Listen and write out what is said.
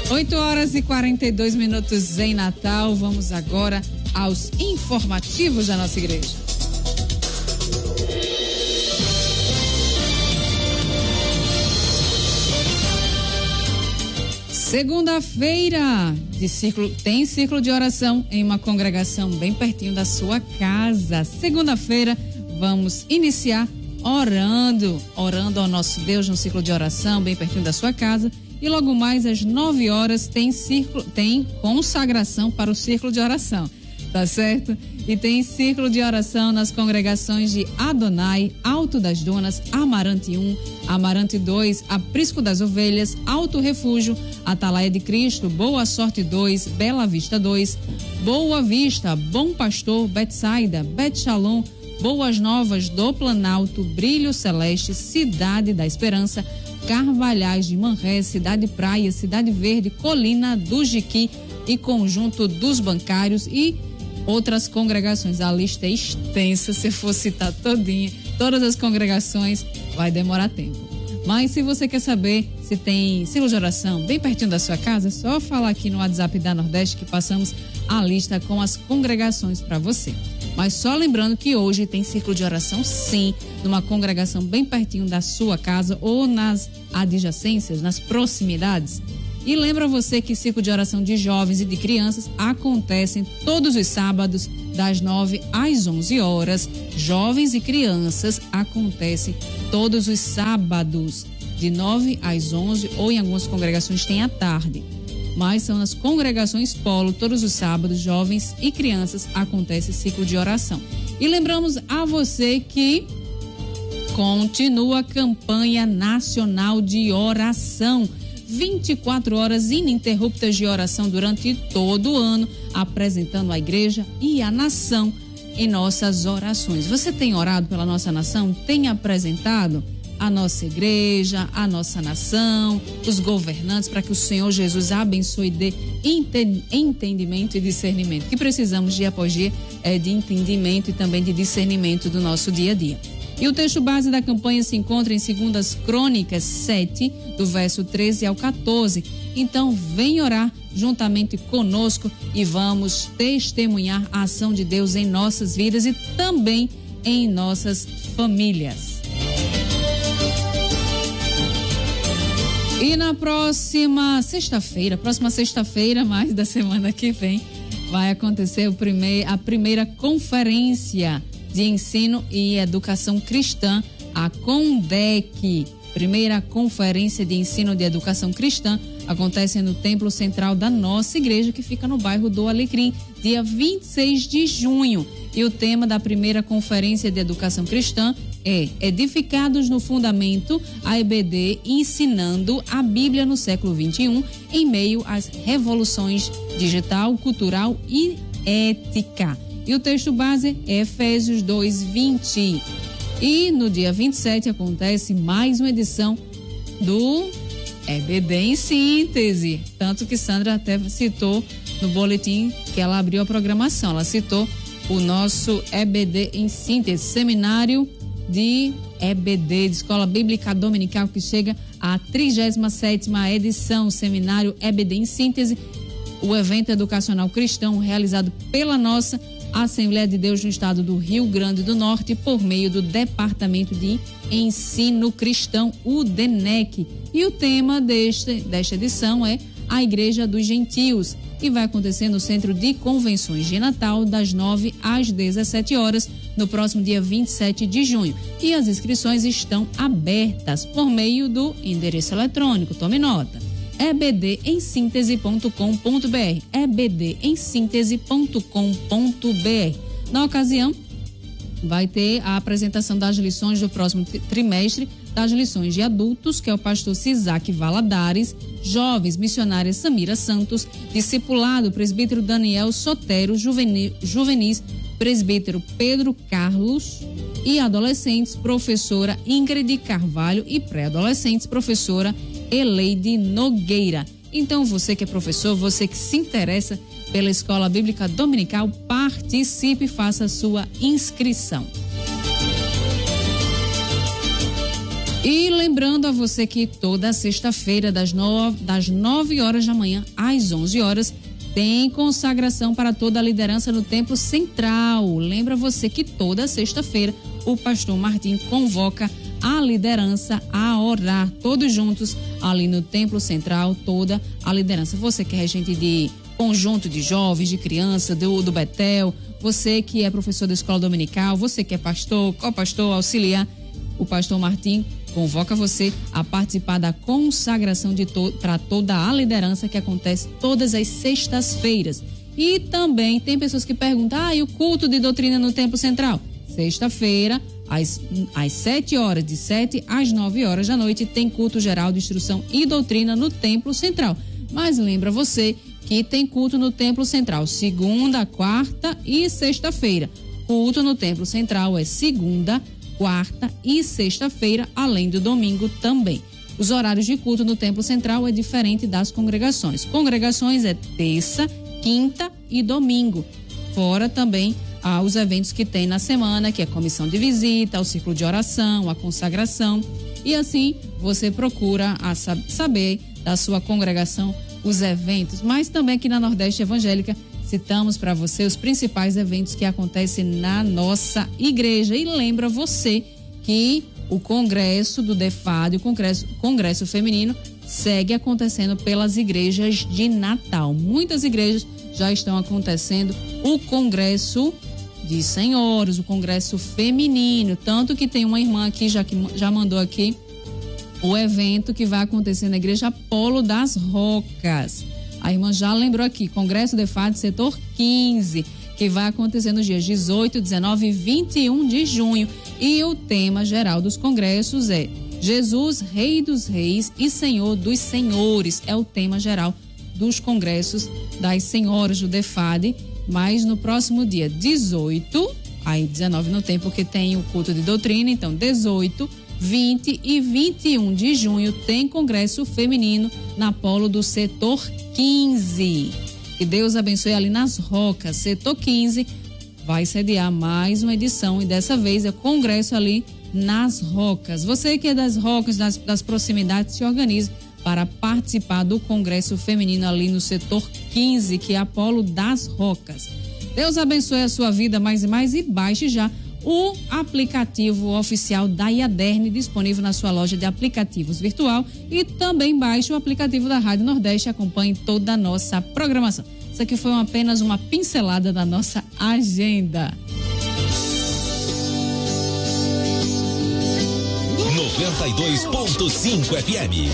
8h42 em Natal. Vamos agora aos informativos da nossa igreja. Segunda-feira tem ciclo de oração em uma congregação bem pertinho da sua casa. Segunda-feira vamos iniciar orando ao nosso Deus no ciclo de oração bem pertinho da sua casa. E logo mais às 9h tem consagração para o círculo de oração, tá certo? E tem círculo de oração nas congregações de Adonai, Alto das Dunas, Amarante 1, Amarante 2, Aprisco das Ovelhas, Alto Refúgio, Atalaia de Cristo, Boa Sorte 2, Bela Vista 2, Boa Vista, Bom Pastor, Betsaida, Bet Shalom, Boas Novas do Planalto, Brilho Celeste, Cidade da Esperança, Carvalhais de Manré, Cidade Praia, Cidade Verde, Colina do Jiqui e Conjunto dos Bancários e outras congregações. A lista é extensa, se for citar todas as congregações, vai demorar tempo. Mas se você quer saber se tem ciclo de oração bem pertinho da sua casa, é só falar aqui no WhatsApp da Nordeste que passamos a lista com as congregações para você. Mas só lembrando que hoje tem ciclo de oração, sim, numa congregação bem pertinho da sua casa ou nas adjacências, nas proximidades. E lembra você que ciclo de oração de jovens e de crianças acontecem todos os sábados, das 9 às 11 horas. Jovens e crianças acontecem todos os sábados, de 9 às 11, ou em algumas congregações tem à tarde. Mas são nas congregações Polo, todos os sábados, jovens e crianças, acontece ciclo de oração. E lembramos a você que continua a campanha nacional de oração. 24 horas ininterruptas de oração durante todo o ano, apresentando a igreja e a nação em nossas orações. Você tem orado pela nossa nação? Tem apresentado a nossa igreja, a nossa nação, os governantes, para que o Senhor Jesus abençoe e dê entendimento e discernimento. Que precisamos dia após dia de entendimento e também de discernimento do nosso dia a dia. E o texto base da campanha se encontra em 2 Crônicas 7, do verso 13 ao 14. Então, vem orar juntamente conosco e vamos testemunhar a ação de Deus em nossas vidas e também em nossas famílias. E na próxima sexta-feira, mais da semana que vem, vai acontecer a primeira conferência de ensino e educação cristã, a CONDEC. Primeira conferência de ensino de educação cristã acontece no Templo Central da nossa igreja, que fica no bairro do Alecrim, dia 26 de junho. E o tema da primeira conferência de educação cristã é Edificados no Fundamento, a EBD ensinando a Bíblia no século XXI em meio às revoluções digital, cultural e ética. E o texto base é Efésios 2:20. E no dia 27 acontece mais uma edição do EBD em síntese. Tanto que Sandra até citou no boletim que ela abriu a programação. Ela citou o nosso EBD em síntese, seminário de EBD, de Escola Bíblica Dominical, que chega à 37ª edição, seminário EBD em síntese, o evento educacional cristão realizado pela nossa Assembleia de Deus no estado do Rio Grande do Norte por meio do Departamento de Ensino Cristão, o DENEC. E o tema desta edição é a Igreja dos Gentios e vai acontecer no Centro de Convenções de Natal das 9 às 17 horas no próximo dia 27 de junho. E as inscrições estão abertas por meio do endereço eletrônico. Tome nota. ebdemsintese.com.br, ebdemsintese.com.br. Na ocasião, vai ter a apresentação das lições do próximo trimestre, das lições de adultos, que é o pastor Cisac Valadares, jovens, missionária Samira Santos, discipulado, presbítero Daniel Sotero, juvenis, presbítero Pedro Carlos, e adolescentes, professora Ingrid Carvalho, e pré-adolescentes, professora Eleide Nogueira. Então, você que é professor, você que se interessa pela Escola Bíblica Dominical, participe e faça a sua inscrição. E lembrando a você que toda sexta-feira, das 9 horas da manhã às 11 horas, tem consagração para toda a liderança no Templo Central. Lembra você que toda sexta-feira o pastor Martim convoca a liderança a orar, todos juntos ali no Templo Central, toda a liderança. Você que é regente de conjunto de jovens, de criança, do Betel, você que é professor da escola dominical, você que é pastor, co-pastor, auxiliar, o pastor Martim convoca você a participar da consagração para toda a liderança que acontece todas as sextas-feiras. E também tem pessoas que perguntam, e o culto de doutrina no Templo Central? Sexta-feira, às 7 horas, de 7 às 9 horas da noite, tem culto geral de instrução e doutrina no Templo Central. Mas lembra você que tem culto no Templo Central, segunda, quarta e sexta-feira. Culto no Templo Central é segunda, quarta e sexta-feira, além do domingo também. Os horários de culto no Templo Central é diferente das congregações. Congregações é terça, quinta e domingo. Fora também os eventos que tem na semana, que é a comissão de visita, o círculo de oração, a consagração. E assim você procura saber da sua congregação os eventos. Mas também aqui na Nordeste Evangélica citamos para você os principais eventos que acontecem na nossa igreja. E lembra você que o congresso do DEFAD, o congresso feminino, segue acontecendo pelas igrejas de Natal. Muitas igrejas já estão acontecendo o congresso de senhoras, o congresso feminino. Tanto que tem uma irmã aqui que já mandou aqui o evento que vai acontecer na igreja Apolo das Rocas. A irmã já lembrou aqui, Congresso DEFAD Setor 15, que vai acontecer nos dias 18, 19 e 21 de junho. E o tema geral dos congressos é Jesus, Rei dos Reis e Senhor dos Senhores. É o tema geral dos congressos das senhoras do DEFAD. Mas no próximo dia 18, aí 19 não tem porque tem o culto de doutrina, então 18, 20 e 21 de junho tem congresso feminino na Apolo do Setor 15. Que Deus abençoe ali nas Rocas. Setor 15 vai sediar mais uma edição e dessa vez é congresso ali nas Rocas. Você que é das Rocas, das proximidades, se organize para participar do congresso feminino ali no Setor 15, que é Apolo das Rocas. Deus abençoe a sua vida mais e mais e baixe já o aplicativo oficial da IADERN, disponível na sua loja de aplicativos virtual, e também baixe o aplicativo da Rádio Nordeste e acompanhe toda a nossa programação. Isso aqui foi apenas uma pincelada da nossa agenda. 92.5 FM.